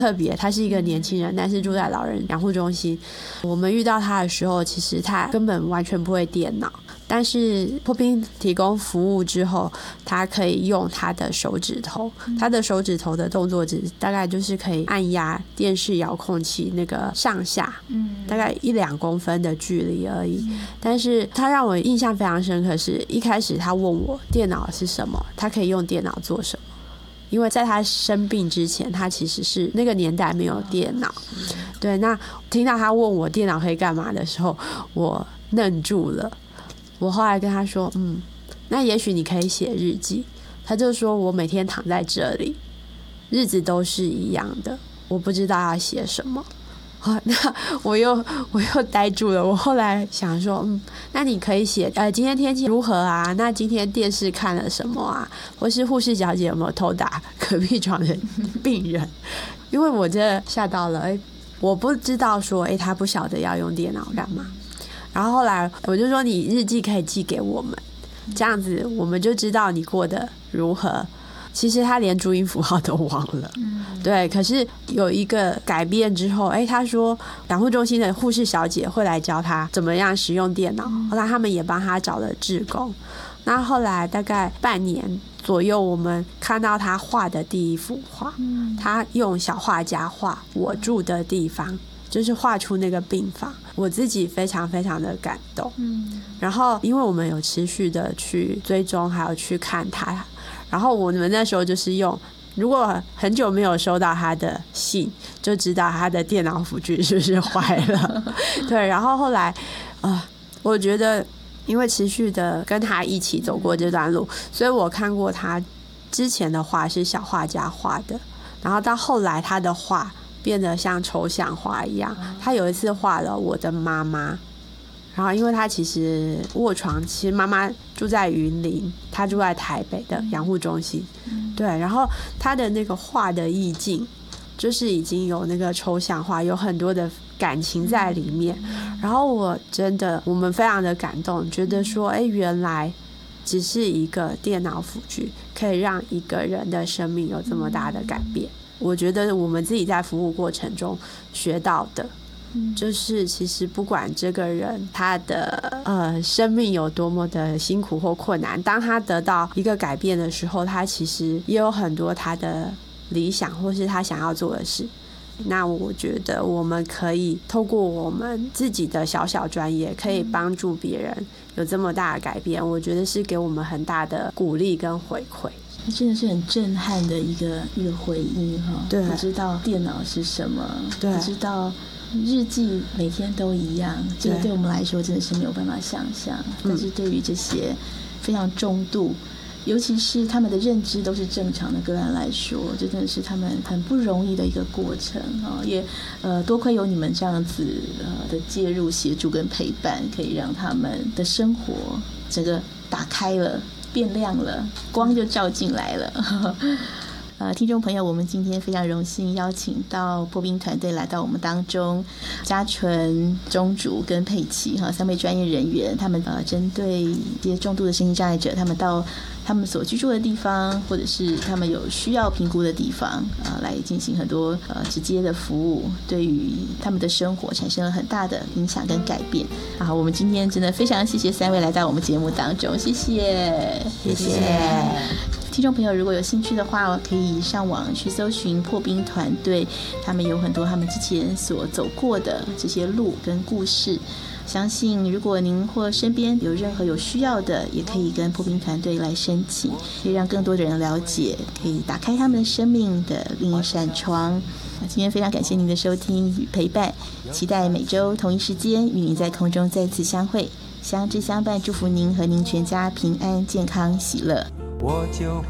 特别，他是一个年轻人，但是住在老人养护中心。我们遇到他的时候，其实他根本完全不会电脑，但是破冰提供服务之后，他可以用他的手指头，他的手指头的动作大概就是可以按压电视遥控器那个上下，大概1-2公分的距离而已。但是他让我印象非常深刻，是一开始他问我电脑是什么，他可以用电脑做什么。因为在他生病之前，他其实是那个年代没有电脑。对，那听到他问我电脑可以干嘛的时候，我愣住了。我后来跟他说，那也许你可以写日记。他就说我每天躺在这里，日子都是一样的，我不知道要写什么。那我又呆住了。我后来想说，那你可以写今天天气如何啊？那今天电视看了什么啊？或是护士小姐有没有偷打隔壁床的病人？因为我这吓到了，我不知道说，他不晓得要用电脑干嘛。然后后来我就说，你日记可以寄给我们，这样子我们就知道你过得如何。其实他连注音符号都忘了，对。可是有一个改变之后，他说养护中心的护士小姐会来教他怎么样使用电脑。后来他们也帮他找了志工。那后来大概半年左右，我们看到他画的第一幅画，他用小画家画我住的地方，就是画出那个病房。我自己非常非常的感动。然后因为我们有持续的去追踪，还有去看他。然后我们那时候就是如果很久没有收到他的信，就知道他的电脑辅具是不是坏了。对，然后后来我觉得因为持续的跟他一起走过这段路，所以我看过他之前的画是小画家画的，然后到后来他的画变得像抽象画一样。他有一次画了我的妈妈，然后因为他其实卧床，其实妈妈住在云林，他住在台北的养护中心。对，然后他的那个画的意境就是已经有那个抽象化，有很多的感情在里面。然后我们非常的感动，觉得说原来只是一个电脑辅具可以让一个人的生命有这么大的改变。我觉得我们自己在服务过程中学到的就是其实不管这个人他的生命有多么的辛苦或困难，当他得到一个改变的时候，他其实也有很多他的理想或是他想要做的事。那我觉得我们可以透过我们自己的小小专业，可以帮助别人有这么大的改变，我觉得是给我们很大的鼓励跟回馈。 真的是很震撼的一个回应哈。 对， 不知道电脑是什么， 对， 不知道日记每天都一样，这个对我们来说真的是没有办法想象。但是对于这些非常重度，尤其是他们的认知都是正常的个案来说，这真的是他们很不容易的一个过程啊！也多亏有你们这样子的介入、协助跟陪伴，可以让他们的生活整个打开了。变亮了，光就照进来了。听众朋友，我们今天非常荣幸邀请到破冰团队来到我们当中，嘉纯、钟竹跟佩琪3位专业人员，他们针对一些重度的身心障碍者，他们到他们所居住的地方，或者是他们有需要评估的地方来进行很多直接的服务，对于他们的生活产生了很大的影响跟改变。好，我们今天真的非常谢谢3位来到我们节目当中，谢谢，谢谢。听众朋友，如果有兴趣的话，可以上网去搜寻破冰团队，他们有很多他们之前所走过的这些路跟故事。相信如果您或身边有任何有需要的，也可以跟破冰团队来申请，可以让更多的人了解，可以打开他们的生命的另一扇窗。今天非常感谢您的收听与陪伴，期待每周同一时间与您在空中再次相会，相知相伴，祝福您和您全家平安健康喜乐。 我就